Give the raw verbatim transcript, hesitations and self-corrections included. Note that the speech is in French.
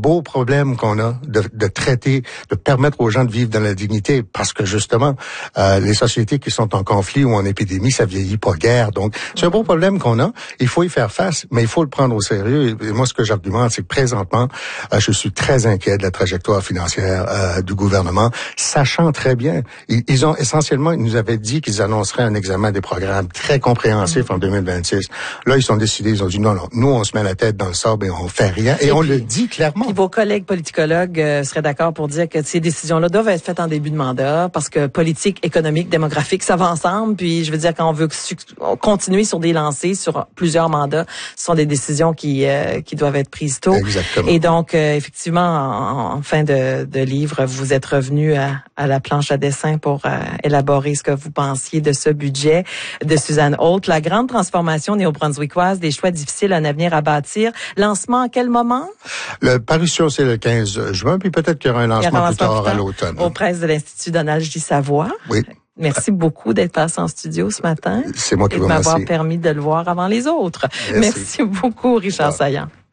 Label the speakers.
Speaker 1: beau problème qu'on a de, de traiter, de permettre aux gens de vivre dans la dignité, parce que justement, euh, les sociétés qui sont en conflit ou en épidémie, ça vieillit pas guère. Donc, c'est un beau problème qu'on a. Il faut y faire face, mais il faut le prendre au sérieux. Et moi, ce que j'argumente, c'est que présentement, euh, je suis très inquiet de la trajectoire financière euh, du gouvernement, sachant très bien, ils, ils ont essentiellement, ils nous avaient dit qu'ils annonceraient un examen des programmes très compréhensif en deux mille vingt-six. Là, ils sont décidés, ils ont dit non, non, nous, on se met la tête dans le sable et on fait rien. Et, et on puis, le dit clairement.
Speaker 2: Puis vos collègues politicologues euh, seraient d'accord pour dire que ces décisions-là doivent être faites en début de mandat parce que politique, économique, démographique, ça va ensemble. Puis je veux dire, quand on veut continuer sur des lancées, sur plusieurs mandats, ce sont des décisions qui euh, qui doivent être prises tôt.
Speaker 1: Exactement.
Speaker 2: Et donc, euh, effectivement, en, en fin de, de livre, vous êtes revenu à, à la planche à dessin pour euh, élaborer ce que vous pensiez de ce budget de Suzanne Holt. La grande transformation néo-brunswickoise, des choix difficiles, un avenir à bâtir. Lancement à quel moment?
Speaker 1: Le parution, c'est le quinze juin, puis peut-être qu'il y aura un lancement, un lancement plus tard, plus tard à l'automne.
Speaker 2: Aux presses de l'Institut Donald J. Savoie.
Speaker 1: Oui.
Speaker 2: Merci beaucoup d'être passé en studio ce matin.
Speaker 1: C'est moi qui vous
Speaker 2: remercie. Et de m'avoir
Speaker 1: remercie.
Speaker 2: permis de le voir avant les autres.
Speaker 1: Merci,
Speaker 2: Merci beaucoup, Richard
Speaker 1: ouais.
Speaker 2: Saillant.